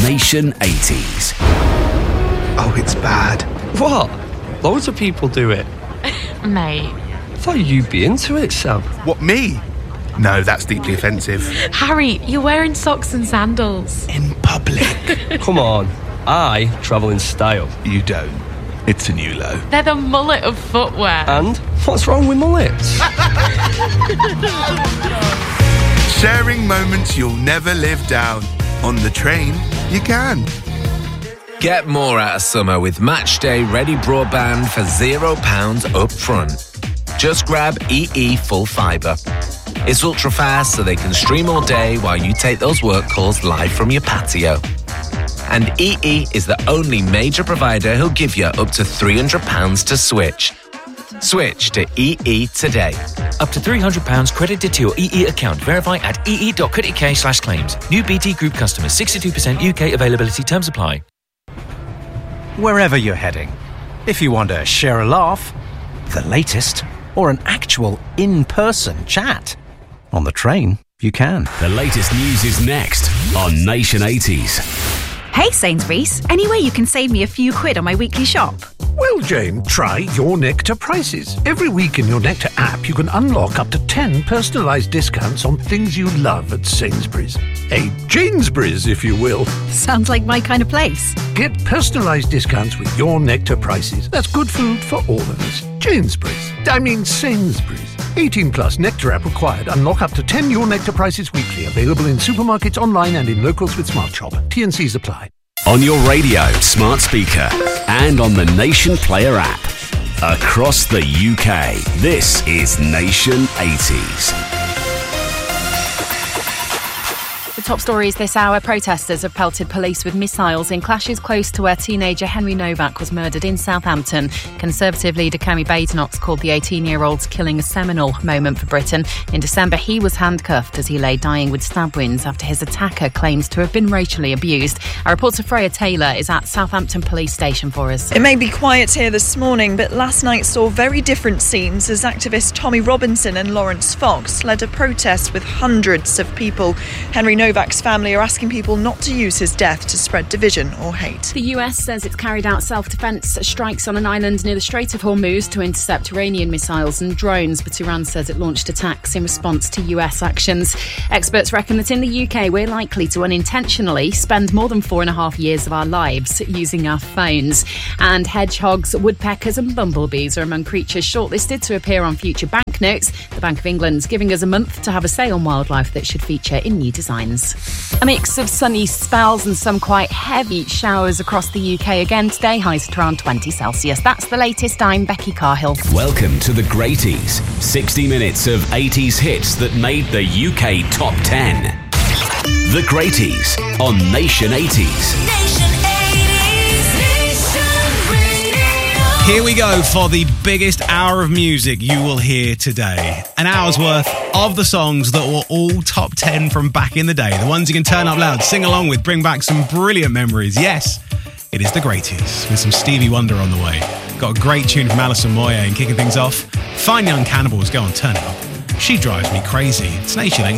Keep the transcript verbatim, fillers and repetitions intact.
Nation eighties. Oh, it's bad. What? Loads of people do it. Mate. I thought you'd be into it, Sam. What, me? No, that's deeply offensive. Harry, you're wearing socks and sandals. In public. Come on. I travel in style. You don't. It's a new low. They're the mullet of footwear. And what's wrong with mullets? Sharing moments you'll never live down. On the train, you can. Get more out of summer with Matchday Ready Broadband for zero pounds up front. Just grab E E Full Fibre. It's ultra fast so they can stream all day while you take those work calls live from your patio. And E E is the only major provider who'll give you up to three hundred pounds to switch. Switch to E E today. Up to three hundred pounds credited to your E E account. Verify at ee.co.uk slash claims. New B T Group customers. sixty-two percent U K availability. Terms apply. Wherever you're heading, if you want to share a laugh, the latest, or an actual in-person chat, on the train, you can. The latest news is next on Nation eighties. Hey Sainsbury's, any way you can save me a few quid on my weekly shop? Well, Jane, try Your Nectar prices. Every week in Your Nectar app, you can unlock up to ten personalised discounts on things you love at Sainsbury's. A Janesbury's, if you will. Sounds like my kind of place. Get personalised discounts with Your Nectar prices. That's good food for all of us. Janesbury's. I mean Sainsbury's. eighteen plus Nectar app required. Unlock up to ten Your Nectar prices weekly. Available in supermarkets, online and in locals with Smart Shop. T and Cs apply. On your radio, smart speaker, and on the Nation Player app. Across the U K, this is Nation eighties. The top stories this hour. Protesters have pelted police with missiles in clashes close to where teenager Henry Novak was murdered in Southampton. Conservative leader Kemi Badenoch called the eighteen-year-old's killing a seminal moment for Britain. In December, he was handcuffed as he lay dying with stab wounds after his attacker claims to have been racially abused. Our reporter Freya Taylor is at Southampton Police Station for us. It may be quiet here this morning, but last night saw very different scenes as activists Tommy Robinson and Lawrence Fox led a protest with hundreds of people. Henry Novak's family are asking people not to use his death to spread division or hate. The U S says it's carried out self-defence strikes on an island near the Strait of Hormuz to intercept Iranian missiles and drones, but Iran says it launched attacks in response to U S actions. Experts reckon that in the U K we're likely to unintentionally spend more than four and a half years of our lives using our phones. And hedgehogs, woodpeckers and bumblebees are among creatures shortlisted to appear on future banknotes. The Bank of England's giving us a month to have a say on wildlife that should feature in new designs. A mix of sunny spells and some quite heavy showers across the U K again today, highs at around twenty Celsius. That's the latest. I'm Becky Carhill. Welcome to the Greaties. sixty minutes of eighties hits that made the U K top ten. The Greaties on Nation eighties. Nation eighties, Nation Radio. Here we go for the biggest hour of music you will hear today. An hour's worth of the songs that were all top ten from back in the day. The ones you can turn up loud, sing along with, bring back some brilliant memories. Yes, it is the Greaties with some Stevie Wonder on the way. Got a great tune from Alison Moyet and kicking things off. Fine Young Cannibals, go on, turn it up. She drives me crazy. It's Nation eighties.